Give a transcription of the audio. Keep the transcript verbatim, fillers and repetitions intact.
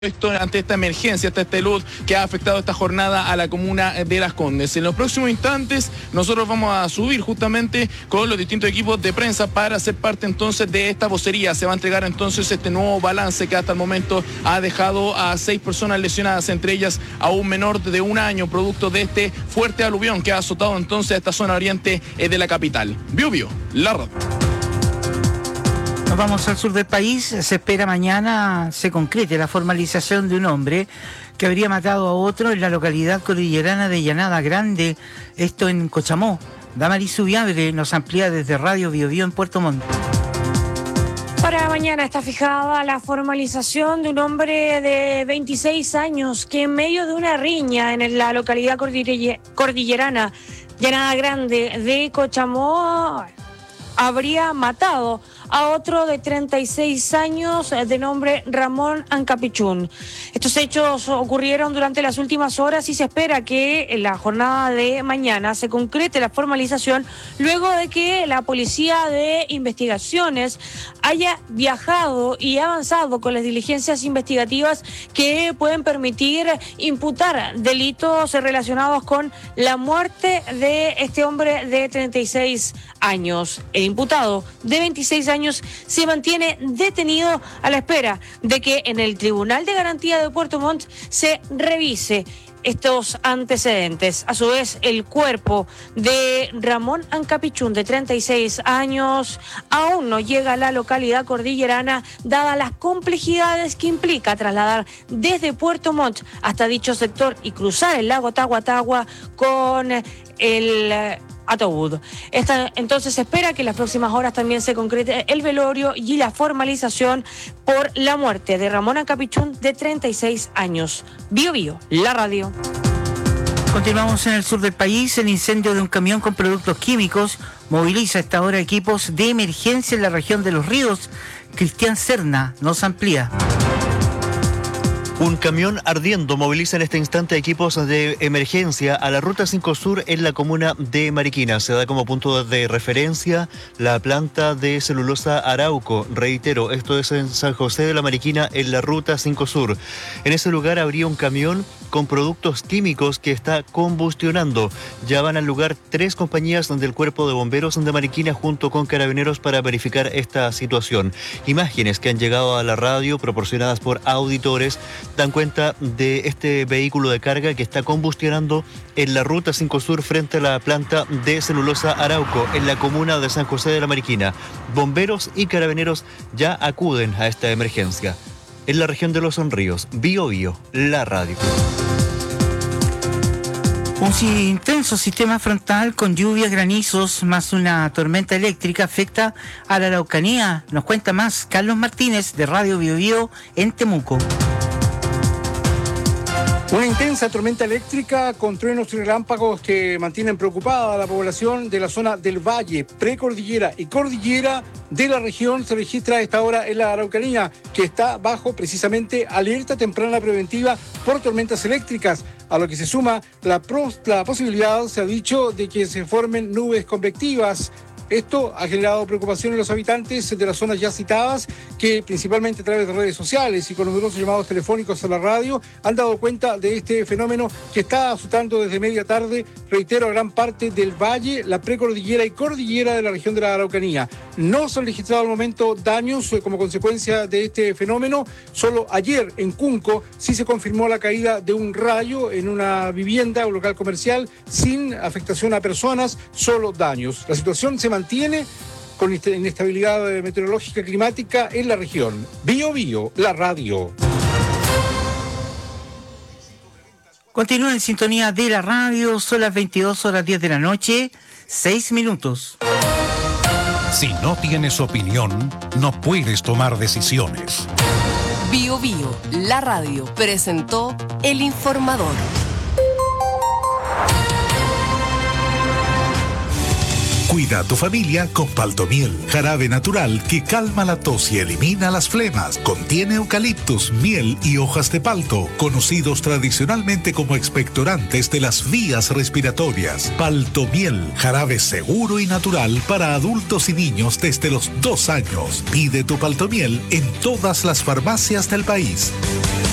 Esto ante esta emergencia, esta este luz que ha afectado esta jornada a la comuna de Las Condes. En los próximos instantes nosotros vamos a subir justamente con los distintos equipos de prensa para ser parte entonces de esta vocería. Se va a entregar entonces este nuevo balance que hasta el momento ha dejado a seis personas lesionadas, entre ellas a un menor de un año, producto de este fuerte aluvión que ha azotado entonces esta zona oriente de la capital. Biu Biu, la radio. Nos vamos al sur del país. Se espera mañana se concrete la formalización de un hombre que habría matado a otro en la localidad cordillerana de Llanada Grande, esto en Cochamó. Damaris Subiabre nos amplía desde Radio Bio Bio en Puerto Montt. Para mañana está fijada la formalización de un hombre de veintiséis años que en medio de una riña en la localidad cordillerana Llanada Grande de Cochamó habría matado a otro de treinta y seis años de nombre Ramón Ancapichún. Estos hechos ocurrieron durante las últimas horas y se espera que en la jornada de mañana se concrete la formalización luego de que la Policía de Investigaciones haya viajado y avanzado con las diligencias investigativas que pueden permitir imputar delitos relacionados con la muerte de este hombre de treinta y seis años. El imputado de veintiséis años se mantiene detenido a la espera de que en el Tribunal de Garantía de Puerto Montt se revise estos antecedentes. A su vez, el cuerpo de Ramón Ancapichún, de treinta y seis años, aún no llega a la localidad cordillerana, dadas las complejidades que implica trasladar desde Puerto Montt hasta dicho sector y cruzar el lago Tahuatahua con el ataúd. Esta, entonces se espera que en las próximas horas también se concrete el velorio y la formalización por la muerte de Ramón Ancapichún, de treinta y seis años. Bio Bio, la radio. Continuamos en el sur del país. El incendio de un camión con productos químicos moviliza a esta hora equipos de emergencia en la región de Los Ríos. Cristian Serna nos amplía. Un camión ardiendo moviliza en este instante equipos de emergencia a la Ruta cinco Sur en la comuna de Mariquina. Se da como punto de referencia la planta de celulosa Arauco. Reitero, esto es en San José de la Mariquina, en la Ruta cinco Sur. En ese lugar habría un camión con productos químicos que está combustionando. Ya van al lugar tres compañías del Cuerpo de Bomberos de Mariquina junto con Carabineros para verificar esta situación. Imágenes que han llegado a la radio proporcionadas por auditores dan cuenta de este vehículo de carga que está combustionando en la Ruta cinco Sur frente a la planta de celulosa Arauco en la comuna de San José de la Mariquina. Bomberos y Carabineros ya acuden a esta emergencia. En la región de Los Ríos, Bio Bio, la radio. Un intenso sistema frontal con lluvias, granizos, más una tormenta eléctrica afecta a la Araucanía. Nos cuenta más Carlos Martínez de Radio Bio Bio en Temuco. Una intensa tormenta eléctrica con truenos y relámpagos que mantienen preocupada a la población de la zona del Valle, precordillera y cordillera de la región. Se registra a esta hora en la Araucanía, que está bajo precisamente alerta temprana preventiva por tormentas eléctricas, a lo que se suma la, pros, la posibilidad, se ha dicho, de que se formen nubes convectivas. Esto ha generado preocupación en los habitantes de las zonas ya citadas, que principalmente a través de redes sociales y con numerosos llamados telefónicos a la radio han dado cuenta de este fenómeno que está azotando desde media tarde, reitero, a gran parte del valle, la precordillera y cordillera de la región de la Araucanía. No se han registrado al momento daños como consecuencia de este fenómeno. Solo ayer en Cunco sí se confirmó la caída de un rayo en una vivienda o local comercial sin afectación a personas, solo daños. La situación se mantiene Mantiene con inestabilidad meteorológica climática en la región. Bio Bio, la radio. Continúa en sintonía de la radio, son las veintidós horas diez de la noche, seis minutos. Si no tienes opinión, no puedes tomar decisiones. Bio Bio, la radio, presentó El Informador. Cuida a tu familia con Paltomiel, jarabe natural que calma la tos y elimina las flemas. Contiene eucaliptus, miel y hojas de palto, conocidos tradicionalmente como expectorantes de las vías respiratorias. Paltomiel, jarabe seguro y natural para adultos y niños desde los dos años. Pide tu Paltomiel en todas las farmacias del país.